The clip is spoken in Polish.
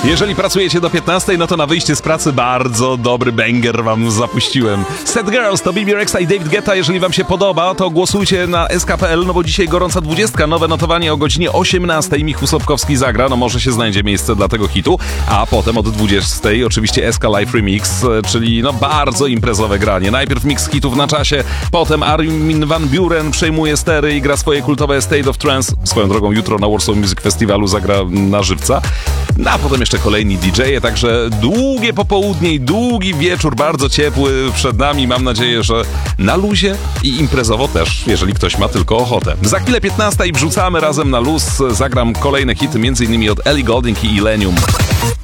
Jeżeli pracujecie do 15, no to na wyjście z pracy bardzo dobry banger wam zapuściłem. Sad Girls to Bibi Rexha i David Guetta. Jeżeli wam się podoba, to głosujcie na sk.pl, no bo dzisiaj gorąca 20. Nowe notowanie o godzinie 18. Michu Sobkowski zagra, no może się znajdzie miejsce dla tego hitu. A potem od 20. oczywiście SK Live Remix, czyli no bardzo imprezowe granie. Najpierw mix hitów na czasie, potem Armin van Buuren przejmuje stery i gra swoje kultowe State of Trance. Swoją drogą jutro na Warsaw Music Festivalu zagra na żywca. No a potem jeszcze kolejni DJ-e, także długie popołudnie i długi wieczór, bardzo ciepły przed nami. Mam nadzieję, że na luzie i imprezowo też, jeżeli ktoś ma tylko ochotę. Za chwilę 15 i wrzucamy razem na luz. Zagram kolejne hity, m.in. od Ellie Goulding i Illenium.